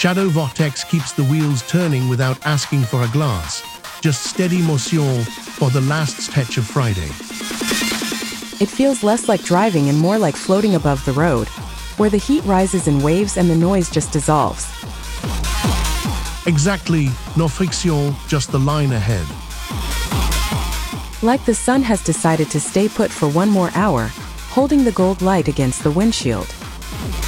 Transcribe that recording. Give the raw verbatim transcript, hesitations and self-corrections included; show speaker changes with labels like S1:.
S1: Shadow Vortex keeps the wheels turning without asking for a glass. Just steady motion for the last stretch of Friday.
S2: It feels less like driving and more like floating above the road, where the heat rises in waves and the noise just dissolves.
S1: Exactly, no friction, just the line ahead.
S2: Like the sun has decided to stay put for one more hour, holding the gold light against the windshield.